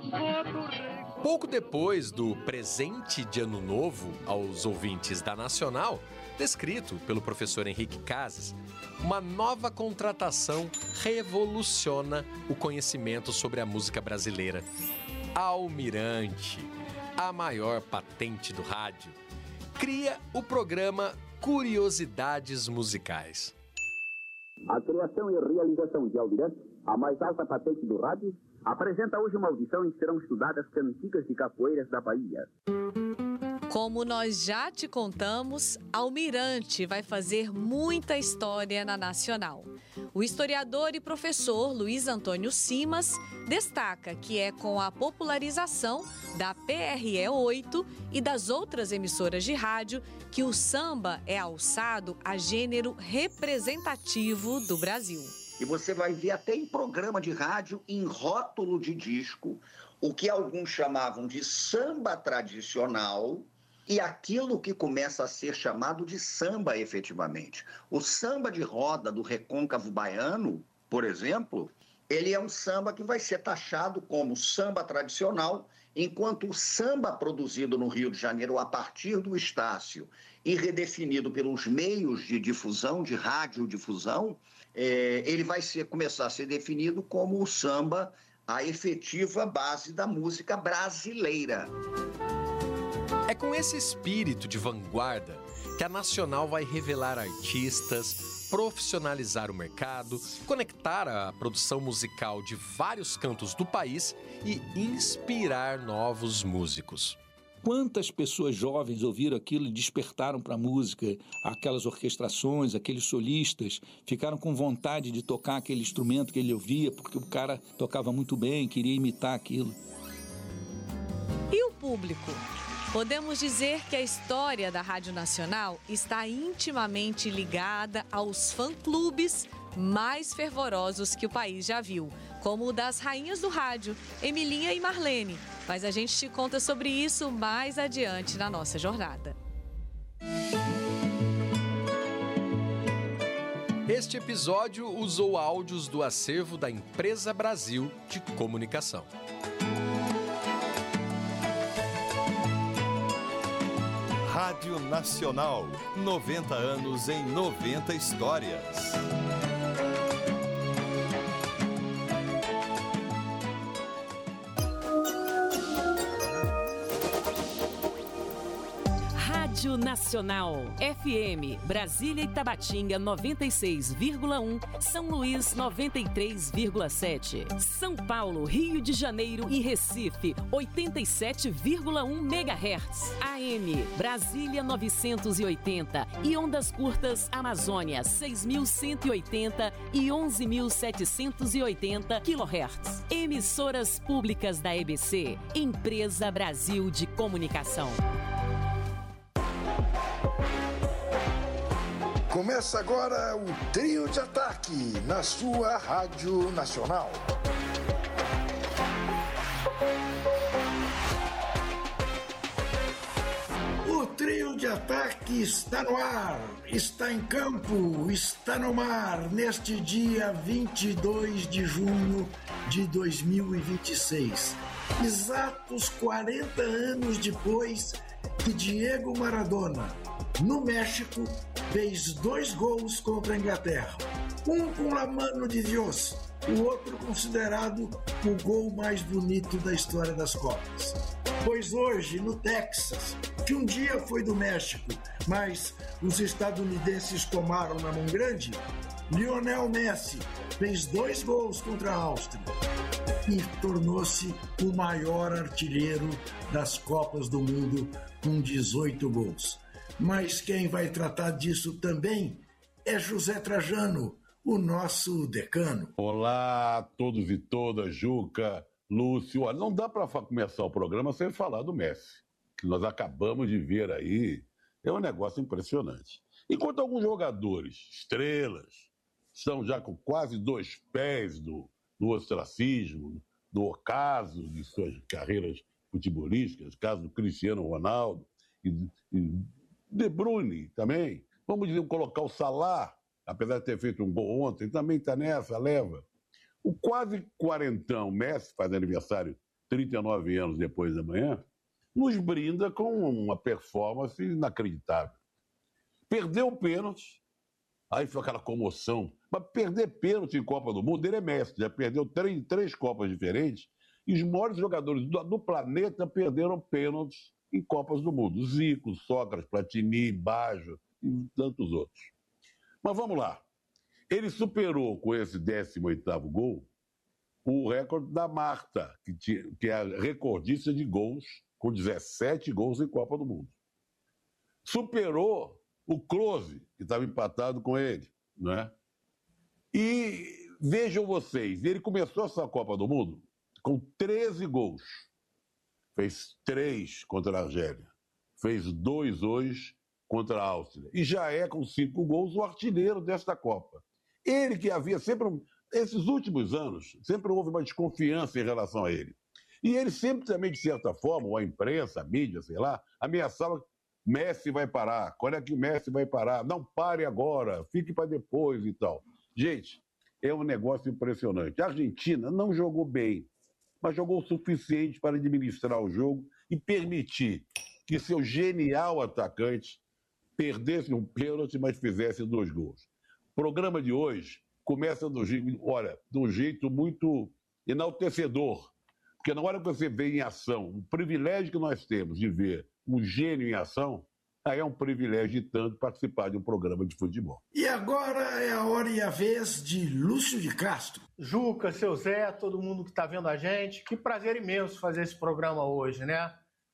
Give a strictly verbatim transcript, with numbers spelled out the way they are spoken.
Pouco depois do presente de Ano Novo aos ouvintes da Nacional, descrito pelo professor Henrique Casas, uma nova contratação revoluciona o conhecimento sobre a música brasileira. Almirante, a maior patente do rádio, cria o programa Curiosidades Musicais. A criação e realização de Almirante, a mais alta patente do rádio, apresenta hoje uma audição em que serão estudadas cantigas de capoeiras da Bahia. Como nós já te contamos, Almirante vai fazer muita história na Nacional. O historiador e professor Luiz Antônio Simas destaca que é com a popularização da P R E oito e das outras emissoras de rádio que o samba é alçado a gênero representativo do Brasil. E você vai ver até em programa de rádio, em rótulo de disco, o que alguns chamavam de samba tradicional e aquilo que começa a ser chamado de samba efetivamente. O samba de roda do recôncavo baiano, por exemplo, ele é um samba que vai ser taxado como samba tradicional, enquanto o samba produzido no Rio de Janeiro a partir do Estácio e redefinido pelos meios de difusão, de radiodifusão, é, ele vai ser, começar a ser definido como o samba, a efetiva base da música brasileira. É com esse espírito de vanguarda que a Nacional vai revelar artistas, profissionalizar o mercado, conectar a produção musical de vários cantos do país e inspirar novos músicos. Quantas pessoas jovens ouviram aquilo e despertaram para a música, aquelas orquestrações, aqueles solistas, ficaram com vontade de tocar aquele instrumento que ele ouvia, porque o cara tocava muito bem, queria imitar aquilo. E o público? Podemos dizer que a história da Rádio Nacional está intimamente ligada aos fã-clubes mais fervorosos que o país já viu, como o das rainhas do rádio, Emilinha e Marlene. Mas a gente te conta sobre isso mais adiante na nossa jornada. Este episódio usou áudios do acervo da Empresa Brasil de Comunicação. Rádio Nacional, noventa anos em noventa histórias. Rádio Nacional, F M, Brasília e Tabatinga noventa e seis vírgula um, São Luís noventa e três vírgula sete, São Paulo, Rio de Janeiro e Recife oitenta e sete vírgula um megahertz, A M, Brasília novecentos e oitenta e ondas curtas Amazônia seis mil cento e oitenta e onze mil setecentos e oitenta quilohertz. Emissoras públicas da E B C, Empresa Brasil de Comunicação. Começa agora o Trio de Ataque na sua Rádio Nacional. O Trio de Ataque está no ar, está em campo, está no mar, neste dia vinte e dois de junho de dois mil e vinte e seis. Exatos quarenta anos depois que Diego Maradona, no México, fez dois gols contra a Inglaterra. Um com La Mano de Dios, o outro considerado o gol mais bonito da história das Copas. Pois hoje, no Texas, que um dia foi do México, mas os estadunidenses tomaram na mão grande, Lionel Messi fez dois gols contra a Áustria e tornou-se o maior artilheiro das Copas do Mundo com dezoito gols. Mas quem vai tratar disso também é José Trajano, o nosso decano. Olá a todos e todas, Juca, Lúcio. Olha, não dá para começar o programa sem falar do Messi, que nós acabamos de ver aí. É um negócio impressionante. Enquanto alguns jogadores, estrelas, estão já com quase dois pés do, do ostracismo, do ocaso de suas carreiras futebolísticas, caso do Cristiano Ronaldo e, e De Bruyne também. Vamos dizer, colocar o Salah, apesar de ter feito um gol ontem, também está nessa leva. O quase quarentão Messi, faz aniversário trinta e nove anos depois da manhã, nos brinda com uma performance inacreditável. Perdeu o pênalti, aí foi aquela comoção. Mas perder pênalti em Copa do Mundo, ele é mestre, já perdeu três, três Copas diferentes, e os maiores jogadores do, do planeta perderam pênaltis em Copas do Mundo. Zico, Sócrates, Platini, Baggio e tantos outros. Mas vamos lá. Ele superou com esse décimo oitavo gol o recorde da Marta, que, tinha, que é a recordista de gols, com dezessete gols em Copa do Mundo. Superou o Klose, que estava empatado com ele, né? E vejam vocês, ele começou essa Copa do Mundo com treze gols. Fez três contra a Argélia. Fez dois hoje contra a Áustria. E já é, com cinco gols, o artilheiro desta Copa. Ele que havia sempre... Esses últimos anos, sempre houve uma desconfiança em relação a ele. E ele sempre também, de certa forma, ou a imprensa, a mídia, sei lá, ameaçava: Messi vai parar, quando é que o Messi vai parar? Não pare agora, fique para depois e tal. Gente, é um negócio impressionante. A Argentina não jogou bem, mas jogou o suficiente para administrar o jogo e permitir que seu genial atacante perdesse um pênalti, mas fizesse dois gols. O programa de hoje começa do jeito, olha, de um jeito muito enaltecedor, porque na hora que você vê em ação, o privilégio que nós temos de ver um gênio em ação, aí é um privilégio de tanto participar de um programa de futebol. E agora é a hora e a vez de Lúcio de Castro. Juca, seu Zé, todo mundo que está vendo a gente, que prazer imenso fazer esse programa hoje, né?